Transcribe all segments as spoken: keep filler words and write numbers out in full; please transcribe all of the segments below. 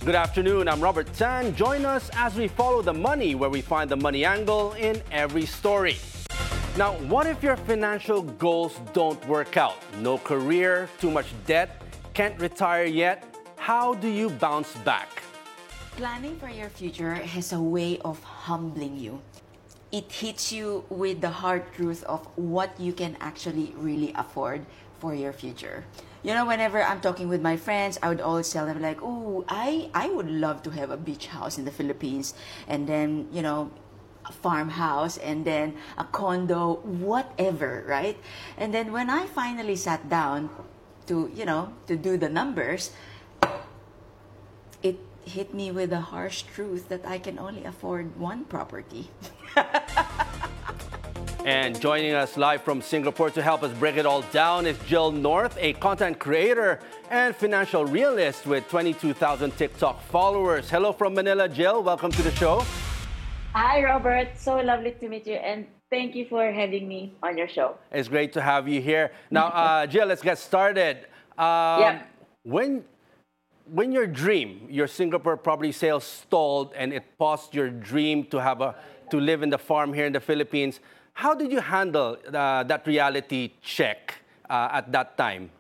Good afternoon, I'm Robert Tan. Join us as we follow the money, where we find the money angle in every story. Now, what if your financial goals don't work out? No career, too much debt, can't retire yet? How do you bounce back? Planning for your future has a way of humbling you. It hits you with the hard truth of what you can actually really afford for your future. You know, whenever I'm talking with my friends, I would always tell them like, oh, I, I would love to have a beach house in the Philippines, and then, you know, a farmhouse, and then a condo, whatever, right? And then when I finally sat down to, you know, to do the numbers, it hit me with the harsh truth that I can only afford one property. And joining us live from Singapore to help us break it all down is Jill North, a content creator and financial realist with twenty-two thousand TikTok followers. Hello from Manila, Jill. Welcome to the show. Hi, Robert. So lovely to meet you, and thank you for having me on your show. It's great to have you here. Now, uh, Jill, let's get started. Um, yeah. When, when your dream, your Singapore property sales stalled and it paused your dream to have a to live in the farm here in the Philippines, how did you handle uh, that reality check uh, at that time?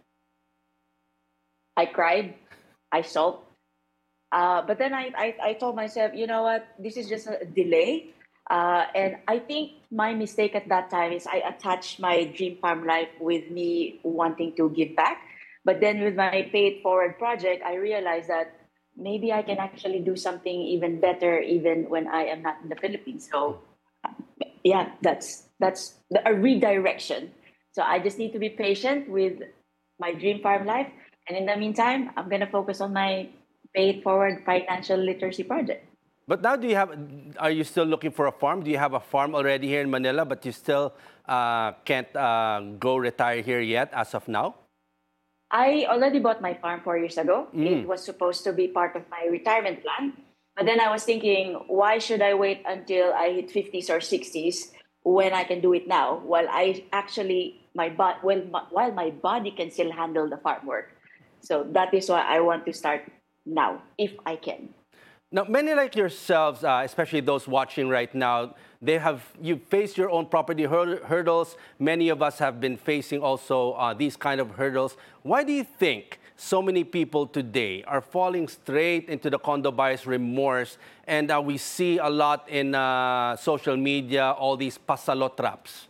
I cried. I sulked. Uh, but then I, I, I told myself, you know what, this is just a delay. Uh, and I think my mistake at that time is I attached my dream farm life with me wanting to give back. But then with my Pay It Forward project, I realized that maybe I can actually do something even better even when I am not in the Philippines. So yeah, that's that's a redirection. So I just need to be patient with my dream farm life. And in the meantime, I'm going to focus on my Pay It Forward financial literacy project. But now, do you have? Are you still looking for a farm? Do you have a farm already here in Manila, but you still uh, can't uh, go retire here yet as of now? I already bought my farm four years ago. Mm. It was supposed to be part of my retirement plan. But then I was thinking, why should I wait until I hit fifties or sixties when I can do it now? While I actually, my bo- well, while my body can still handle the farm work. So that is why I want to start now, if I can. Now, many like yourselves, uh, especially those watching right now, they have you faced your own property hur- hurdles. Many of us have been facing also uh, these kind of hurdles. Why do you think so many people today are falling straight into the condo buyer's remorse? And uh, we see a lot in uh, social media, all these pasalo traps.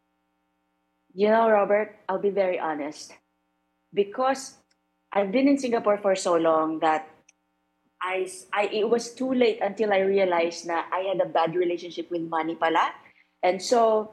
You know, Robert, I'll be very honest. Because I've been in Singapore for so long that I, I, it was too late until I realized that I had a bad relationship with money pala. And so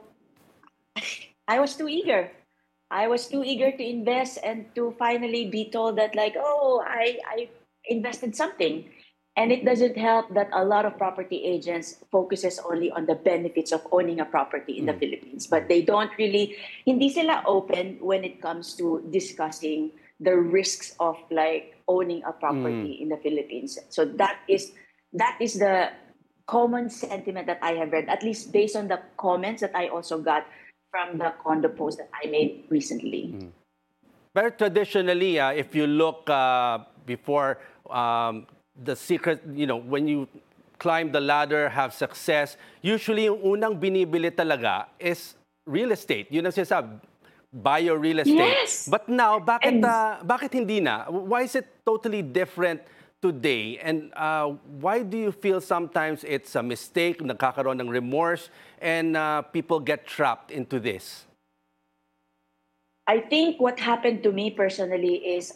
I was too eager. I was too eager to invest and to finally be told that like, oh, I, I invested something. And it doesn't help that a lot of property agents focuses only on the benefits of owning a property in mm. the Philippines. But they don't really, hindi sila open when it comes to discussing the risks of like owning a property mm. in the Philippines. So that is that is the common sentiment that I have read, at least based on the comments that I also got from the condo post that I made recently. Mm. But traditionally, uh, if you look uh, before um, the secret, you know, when you climb the ladder, have success, usually yung unang binibili talaga is real estate. Yun ang sinasabi, buy your real estate. Yes. But now, bakit, uh, bakit hindi na? Why is it totally different today? And uh, why do you feel sometimes it's a mistake, nagkakaroon ng remorse, and uh, people get trapped into this? I think what happened to me personally is